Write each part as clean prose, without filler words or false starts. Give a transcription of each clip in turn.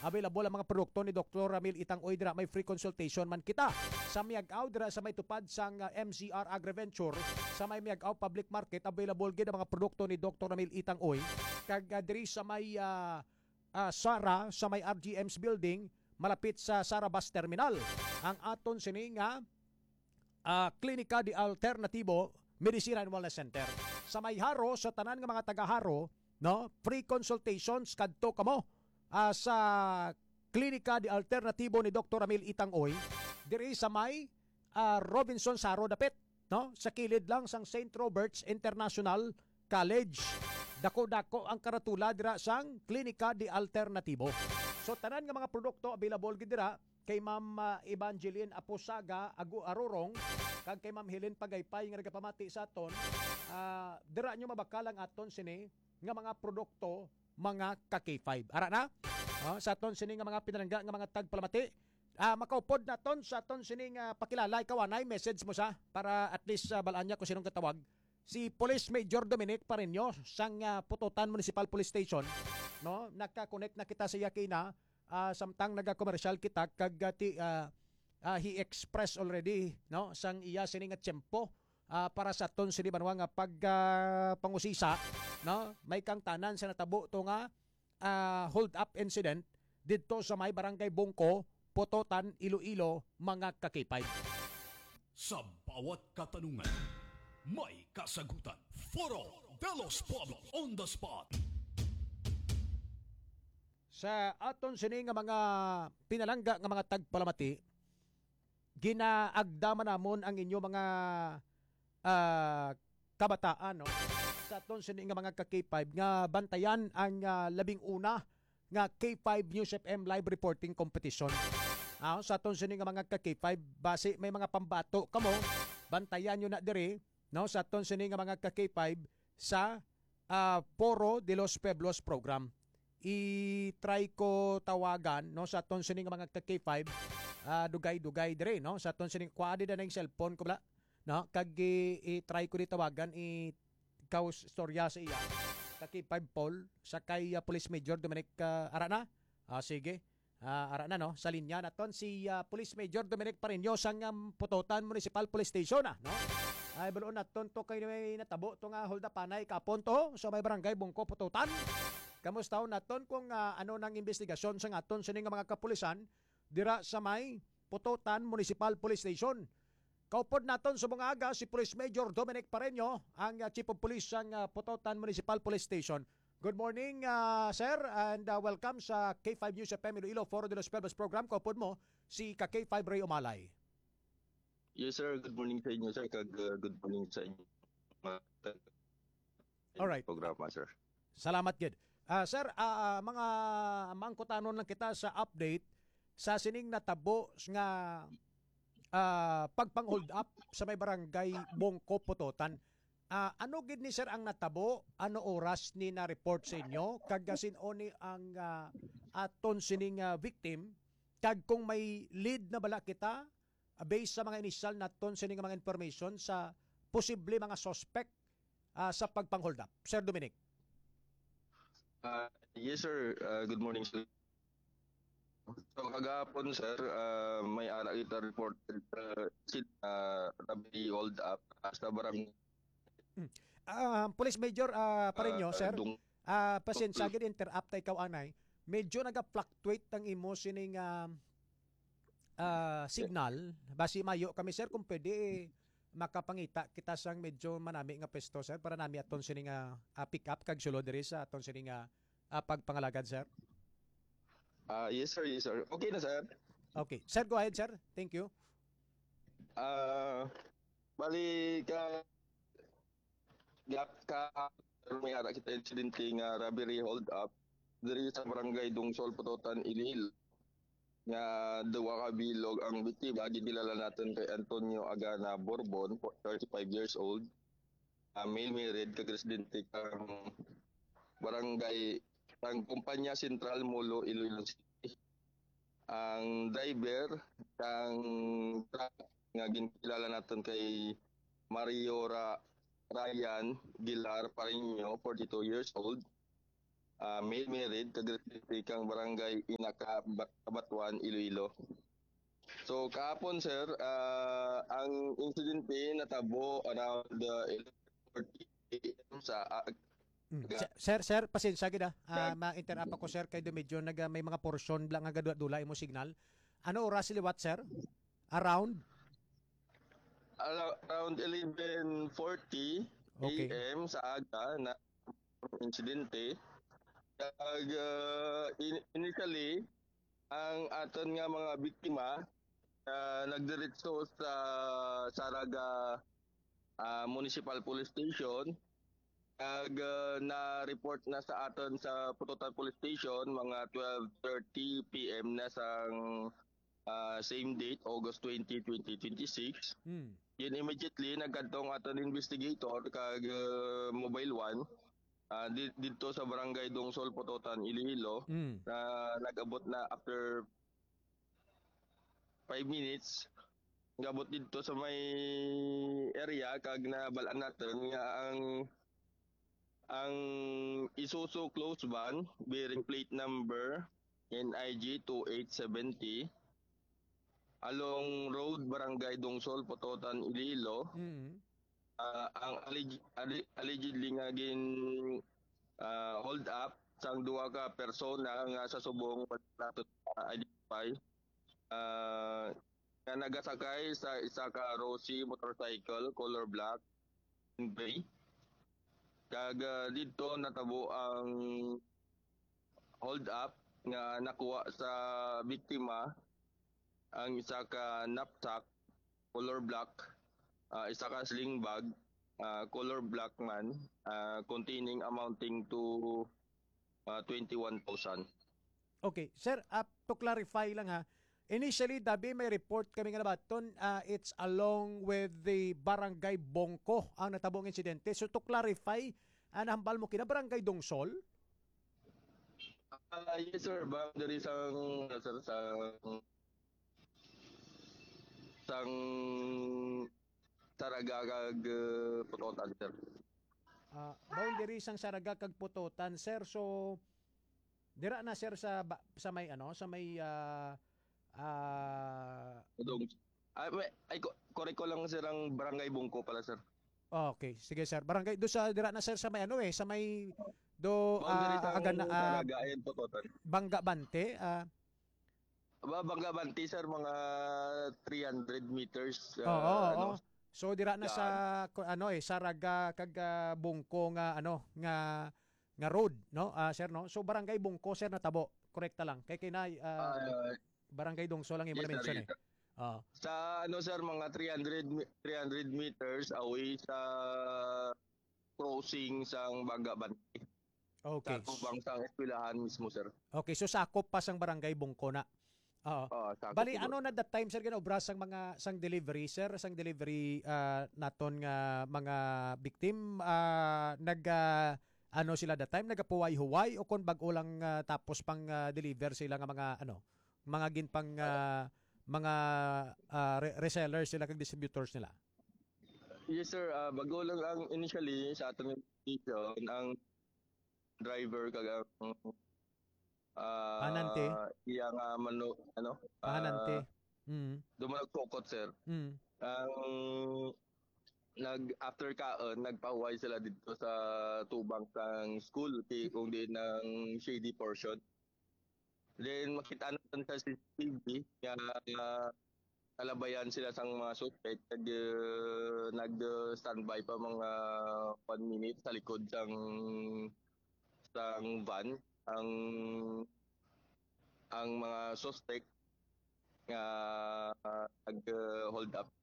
available ang mga produkto ni Dr. Ramil Itang-Oy dira may free consultation man kita. Sa miag-aw dira sa may tupad sang MCR AgriVenture sa may miag-aw public market available gid ang mga produkto ni Dr. Ramil Itang-Oy kag diri sa may Sara sa may RGM's building malapit sa Sara Bus Terminal. Ang aton sini nga Klinika de Alternatibo Medicina and Wellness Center. Sa may Haro, sa tanan nga mga taga-Haro, no, free consultations kadto kamo sa Klinika de Alternatibo ni Dr. Ramil Itang-Oy diri sa may Robinson Saro dapit, no, sa kilid lang sang St. Robert's International College. Dako-dako ang karatula dira sang Klinika de Alternatibo. So tanan nga mga produkto available gid dira kay Ma'am Evangeline Aposaga Arorong kag kay Ma'am Helen Pagaypay nga nagapamati sa aton. Dira nyo mabakal ang aton sini nga mga produkto mga ka-K5. Ara na? Sa aton sini nga mga pinalangga nga mga tagpalamati. Makaupod na ton sa aton sini nga pakilala ikaw anay message mo sa para at least balaan niya kung sinong katawag. Si Police Major Dominic Pareño sang Pututan Municipal Police Station, no, naka-connect na kita sa yakina samtang naga-commercial kita kag he expressed already, no, sang iya sini nga tiyempo para sa aton sini banwa nga pag pangusisa, no, may kang tanan sa natabo to nga hold up incident didto sa may barangay Bungko, Pututan, Iloilo, mga kakipay. Sa bawat katanungan, may kasagutan. Foro de los Pueblos on the spot. Sa aton sini nga mga pinalangga nga mga tagpalamati, ginaagdaman namon ang inyo mga kabataan, no, sa aton sini nga mga ka-K5 nga bantayan ang 11 nga K5 News FM live reporting competition. Sa aton sini nga mga ka-K5 base may mga pambato kamo, bantayan nyo na diri, no, sa aton sini nga mga ka-K5 sa Foro de los Pueblos program. I-try ko tawagan, no, sa aton sini nga mga ka-K5 dugay-dugay dire, no, sa aton sini kuha na yung cellphone ko bala, no, kag i-try ko di tawagan ikaw storya sa iya ka-K5 Paul sa kay Police Major Dominic Arana. Sige. Ara na, no, sa linya naton si Police Major Dominic Pareño sang Pututan Municipal Police Station, no. Ay balon naton to kay may natabo to nga hold up panay kapon to sa may barangay Bungko, Pututan. Kamusta naton kung ano nang investigasyon sa aton sini nga mga kapulisan dira sa may Pututan Municipal Police Station. Kaupod naton sa mga aga si Police Major Dominic Pareño, ang Chief of Police ng Pututan Municipal Police Station. Good morning, sir, and welcome sa K5 News FM Iloilo Foro de los Pueblos program. Kaupod mo si ka-K5 Ray Umalay. Yes, sir. Good morning sa inyo, sir. Good morning sa inyo. Alright. Programa, sir. Salamat, Gid. Sir, mga mangkutanon lang kita sa update sa sining natabo nga pagpang-hold up sa may barangay Bungko, Pututan. Ano gid ni sir ang natabo? Ano oras ni na-report sa inyo? Kagasin oni ang aton sining victim? Kag kung may lead na bala kita based sa mga initial naton sining mga information sa posible mga suspect sa pagpang-hold up. Sir Dominic. Yes, sir. Good morning, sir. So, kagapon, sir, may ara kita report Rabi hold up sa barangay. Police Major Pareño, sir. Pasensya gid interrupt tay ikaw anay. Medyo naga-fluctuate ang imo sining signal. Basi mayo kami, sir, kung pwede makapangita kita sang medyo manami nga pesto, sir, para nami aton sining pick up kag sulod diri sa aton sining pagpangalagad, sir. Yes, sir. Yes, sir. Okay na, sir. Okay. Sir, go ahead, sir. Thank you. Bali ka may ara kita insidente nga robbery hold up diri sa barangay Dungsol, Pututan, Iloilo. Nga duwa ka bilog ang biktima, gidilala natin kay Antonio Agana Borbon, 35 years old. Male married, kag residente kang barangay ang kumpanya Central Molo, Iloilo City. Ang driver kang truck nga ginilala natin kay Mario Ryan Gilar Pareño, 42 years old. male married kagresidente kang barangay Inaka Kabatuan, Iloilo. So kahapon sir, ang insidente natabo around 11:40 AM sa Sir, pasensya gid ma-interrupt ako sir kay medyo may mga portion lang nga dula imo signal. Ano oras liwat sir? Around? around 11:40 Okay. AM sa aga na insidente. Kag initially ang aton nga mga biktima nagdiretso sa Saraga Municipal Police Station. Kag na-report na sa aton sa Pututan Police Station mga 12:30 PM na sang same date, August 20, 2026. Yun immediately nagkadtong aton investigator kag Mobile 1 dito sa barangay Dungsol, Pututan, Iloilo na nag-abot na after 5 minutes gabot dito sa may area kag nabalaan natin nga ang Isuzu close van bearing plate number NIG 2870 along road barangay Dungsol, Pututan, Iloilo. Ang allegedly nga gin hold up sang duha ka persona nga sa subong naton identify nga nagasakay sa isa ka Rossi motorcycle color black and gray. Kag dito natabo ang hold up nga nakuha sa biktima ang isa ka knapsack color black, isa ka sling bag color black man containing amounting to 21,000. Okay, sir, to clarify lang ha. Initially, dabi may report kami nga nabaton, it's along with the Barangay Bongko ang natabong insidente. So to clarify, nahambal mo kina Barangay Dungsol? Yes sir, boundary sang Saraga kag Pututan sir. Boundary sang Saraga kag Pututan, sir. So dira na sir sa may Correct ko lang sir ang Barangay Bungko pala sir. Okay, sige sir. Barangay do sa dira na sir sa may sa may do Saraga Pututan. Bangga Bante Bangga Banti sir, mga 300 meters. Oo. So dira na sa Saraga kag Bungko nga road, no? Sir, no? So Barangay Bungko sir natabo. Korrekta lang. Kay kinay Barangay Dungsol lang imo yes, mention sir. Sa sir, mga 300 meters away sa crossing sang Bangga Banti. Okay. Sa tubang sang eskwelahan mismo sir. Okay, so sakop pa sang Barangay Bungko na. Bali ano na that time sir ginaobra sang mga sang delivery sir, sang delivery naton nga mga victim sila that time nagapuway-huway o kon bag-o lang tapos pang deliver sila nga mga ginpang mga resellers sila kag distributors nila. Yes sir, bago lang ang initially sa atong investigation ang driver kag Pahanante. Iya nga Pahanante. Dumalag kokot sir. After kaon nagpahuway sila dito sa tubang sang school kung di ng shady portion. Then makita natin sa CCTV nalabayan sila sang mga suspect nag-standby pa mga 1 minute sa likod sang van ang mga suspect nga nag-hold up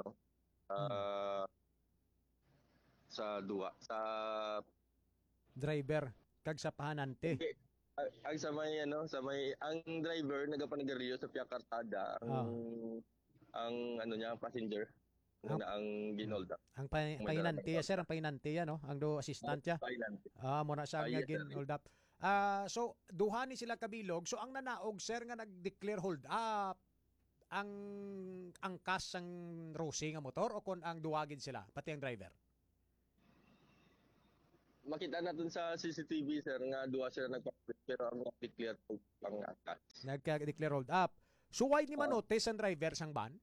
sa duwa sa driver kag sa pahanante. Okay. Ang sa may ang driver nagapanigarilyo sa piya kartada ang niya ang passenger ang ginold up. Ang pahinante sir, ang pahinante ang do assistant niya. Muna siya nga gin-hold up. So duha ni sila kabilog. So ang nanaog sir nga nag-declare hold up ang angkas sang Rosie nga motor o kon ang duwagin sila pati ang driver. makita natin sa CCTV sir nga duwa sir nagpa-split pero ang declare po lang ata. Nagka-declare hold up. So why ni Oo. manotis ang driver sang ban?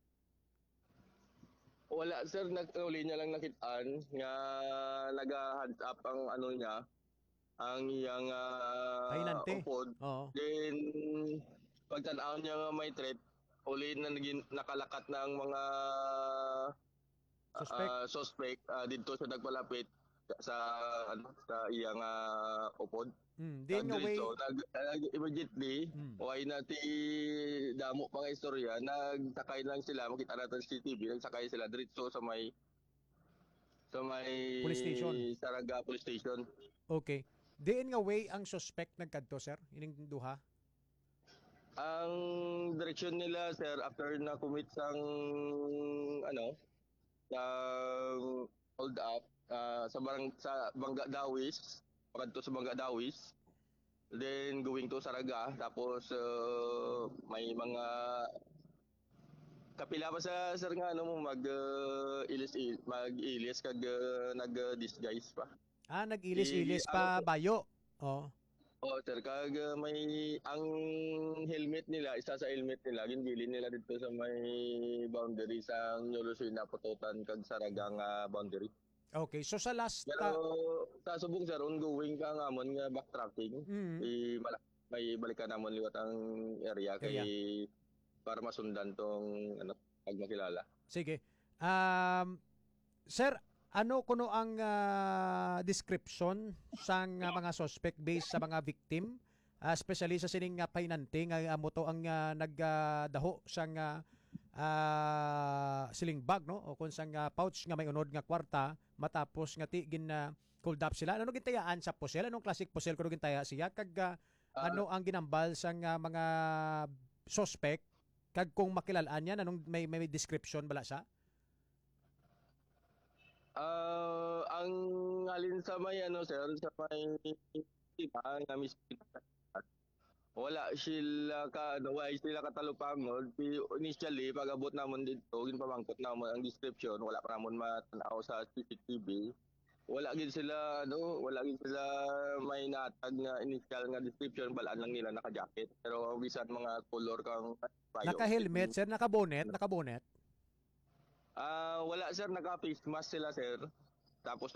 Wala sir, uli niya lang nakitaan nga nag-hands up ang ano niya, ang iyang Pahinante. upod. Oo. Then pagtanaw niya nga may threat, uli na naging nakalakat na ang mga Suspect. suspect dito sa nagpalapit sa ano sa iyang upod. Di nga way. So immediately why na ti damo pa nga istorya nagsakay lang sila makita natin sa CCTV nagsakay sila diretso sa may Police station. Saraga Police Station. Okay. Diin nga way ang suspect nagkadto sir, ining duha. Ang direksyon nila sir after na commit sang ano sang hold up sa Bangga Dawis, pakadto sa Bangga Dawis. Then going to Saraga tapos may mga kapila pa sa sir nga ano mo mag-ilis kag nag-disguise pa. Nag-ilis-ilis pa bayo. Oh. Oh, sir, kag may ang helmet nila, isa sa helmet nila, ginbili nila dito sa may boundary sa Nyolusuina, Pututan, kag Saraga nga boundary. Okay, so sa last Pero sa subong sir, ongoing ka nga mon nga backtracking, may balikan namon liwat ang area kay para masundan tong ano pag makilala. sige. Sir, ano kuno ang description sang mga suspect based sa mga victim, especially sa sining pahinante nga moto ang nagdaho sang siling bag no o kun sang pouch nga may unod nga kwarta matapos nga ti gin hold up sila. Ano gintayaan sa pusel? Anong classic pusel kuno gintaya siya kag ano ang ginambal sang mga suspect kag kung makilalaan yan anong may description bala sa? Ang alin sa may ano sir, sa may iba nga wala sila wala sila katalupangod. Initially pag-abot namon dito, ginpamangkot namon ang description, wala pa namon matanaw sa CCTV. Wala gid sila may natag nga initial nga description, balaan lang nila naka-jacket. Pero bisan mga color kang Naka-helmet sir, naka-bonnet. Wala sir, naka-face mask sila sir. Tapos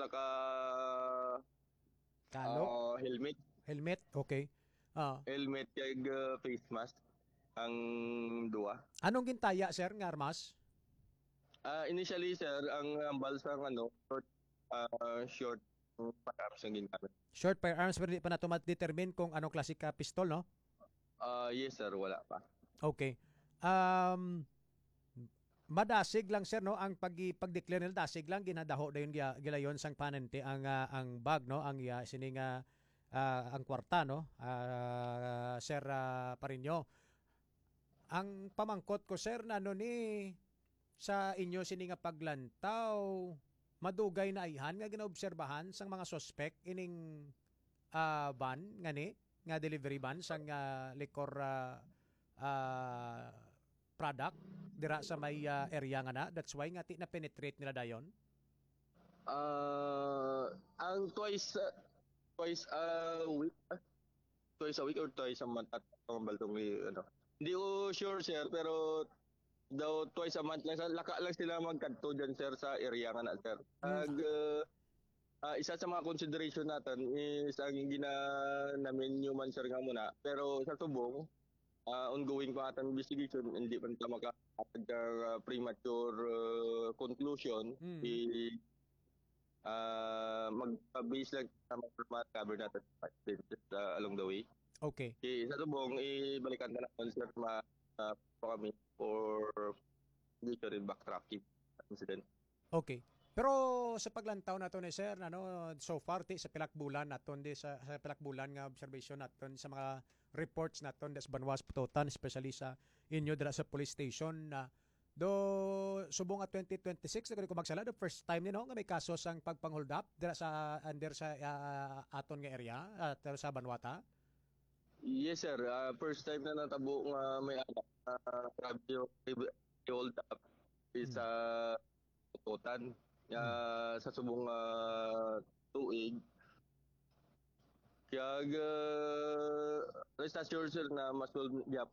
Kalo? helmet, okay. helmet kag face mask ang duwa. Anong gintaya sir nga armas? Initially sir, ang ambal sa short firearms ang ginamit. Short firearms pero di pa na determine kung anong klase ka pistol no? Yes sir, wala pa. Okay. Madasig lang sir no ang pag-declare nila dasig lang ginadaho dayon gilayon sang panente ang bag no ang sining ang kwarta no sir Parinyo. Ang pamangkot ko sir na ano ni sa inyo sini nga paglantaw madugay na ayhan nga ginaobserbahan sang mga suspect ining van nga delivery van sang liquor product dira sa may area nga na. That's why nga ti na penetrate nila dayon. Ang twice a week or twice a month at ang baltong ano. Hindi ko sure sir pero daw twice a month lang laka lang sila magkadto diyan sir sa area nga na sir. Isa sa mga consideration natin is ang namin human sir nga muna pero sa subong ongoing pa atang investigation, hindi pa ta makatag premature conclusion. Mag-base lang sa mga cover natin along the way. Okay. Sa subong, ibalikan na naman sir kami for future backtracking incident. Okay. Pero sa paglantaw nato ni sir so far sa pilakbulan naton sa pilakbulan nga observation naton sa mga reports naton sa Banwas Pututan especially sa inyo dira sa police station na subong at 2026 ko magsala the first time nga may kaso sang pagpanghold up dira sa under sa aton nga area sa Banwata. Yes sir, first time na natabo nga may hold up sa Pututan. Sa subong tuig Kaya rest assured sir na masul